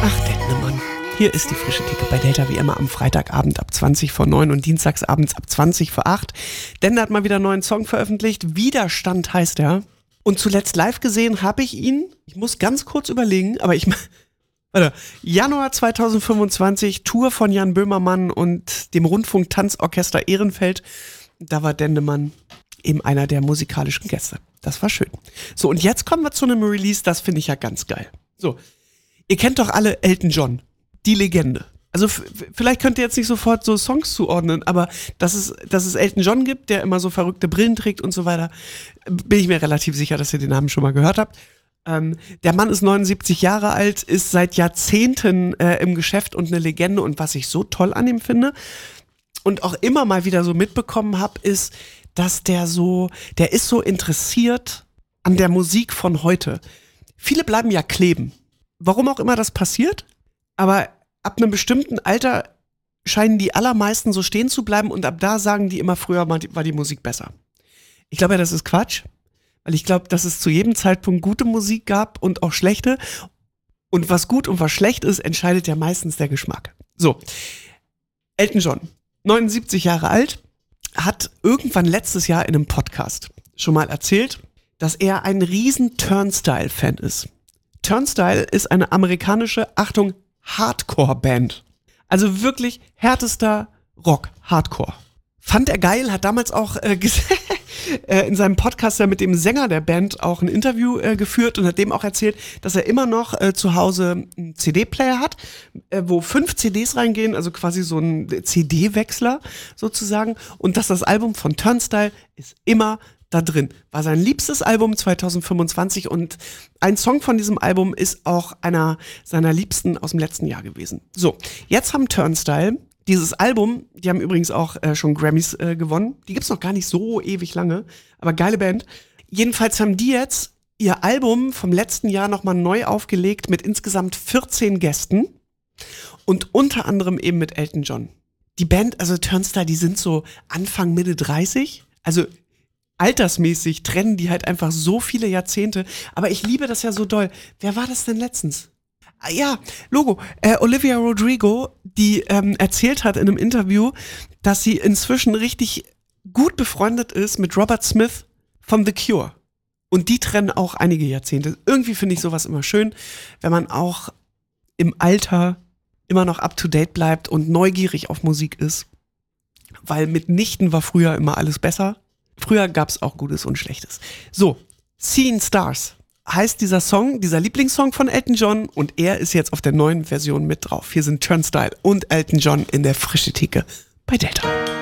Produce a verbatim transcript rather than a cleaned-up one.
Ach, Dennemann. Hier ist die frische Theke bei Delta wie immer am Freitagabend ab zwanzig vor neun und dienstagsabends ab zwanzig vor acht. Denne hat mal wieder einen neuen Song veröffentlicht. Widerstand heißt er. Und zuletzt live gesehen habe ich ihn, ich muss ganz kurz überlegen, aber ich, warte, Januar zweitausendfünfundzwanzig, Tour von Jan Böhmermann und dem Rundfunk-Tanzorchester Ehrenfeld. Da war Dennemann eben einer der musikalischen Gäste. Das war schön. So, und jetzt kommen wir zu einem Release, das finde ich ja ganz geil. So, ihr kennt doch alle Elton John, die Legende. Also f- vielleicht könnt ihr jetzt nicht sofort so Songs zuordnen, aber dass es, dass es Elton John gibt, der immer so verrückte Brillen trägt und so weiter, bin ich mir relativ sicher, dass ihr den Namen schon mal gehört habt. Ähm, der Mann ist neunundsiebzig Jahre alt, ist seit Jahrzehnten äh, im Geschäft und eine Legende. Und was ich so toll an ihm finde und auch immer mal wieder so mitbekommen habe, ist, dass der so, der ist so interessiert an der Musik von heute. Viele bleiben ja kleben. Warum auch immer das passiert, aber ab einem bestimmten Alter scheinen die allermeisten so stehen zu bleiben und ab da sagen die immer, früher war die, war die Musik besser. Ich glaube ja, das ist Quatsch, weil ich glaube, dass es zu jedem Zeitpunkt gute Musik gab und auch schlechte. Und was gut und was schlecht ist, entscheidet ja meistens der Geschmack. So, Elton John, neunundsiebzig Jahre alt, hat irgendwann letztes Jahr in einem Podcast schon mal erzählt, dass er ein riesen Turnstile-Fan ist. Turnstile ist eine amerikanische, Achtung, Hardcore-Band. Also wirklich härtester Rock, Hardcore. Fand er geil, hat damals auch äh, in seinem Podcast ja mit dem Sänger der Band auch ein Interview äh, geführt und hat dem auch erzählt, dass er immer noch äh, zu Hause einen C D-Player hat, äh, wo fünf C Ds reingehen, also quasi so ein C D-Wechsler sozusagen, und dass das Album von Turnstile ist immer da drin. War sein liebstes Album zweitausendfünfundzwanzig und ein Song von diesem Album ist auch einer seiner liebsten aus dem letzten Jahr gewesen. So, jetzt haben Turnstile dieses Album, die haben übrigens auch äh, schon Grammys äh, gewonnen. Die gibt's noch gar nicht so ewig lange, aber geile Band. Jedenfalls haben die jetzt ihr Album vom letzten Jahr nochmal neu aufgelegt mit insgesamt vierzehn Gästen und unter anderem eben mit Elton John. Die Band, also Turnstile, die sind so Anfang, Mitte dreißig, also altersmäßig trennen die halt einfach so viele Jahrzehnte. Aber ich liebe das ja so doll. Wer war das denn letztens? Ah, ja, Logo. Äh, Olivia Rodrigo, die ähm, erzählt hat in einem Interview, dass sie inzwischen richtig gut befreundet ist mit Robert Smith von The Cure. Und die trennen auch einige Jahrzehnte. Irgendwie finde ich sowas immer schön, wenn man auch im Alter immer noch up-to-date bleibt und neugierig auf Musik ist. Weil mitnichten war früher immer alles besser. Früher gab's auch Gutes und Schlechtes. So, Seeing Stars heißt dieser Song, dieser Lieblingssong von Elton John, und er ist jetzt auf der neuen Version mit drauf. Hier sind Turnstile und Elton John in der frische Theke bei Delta.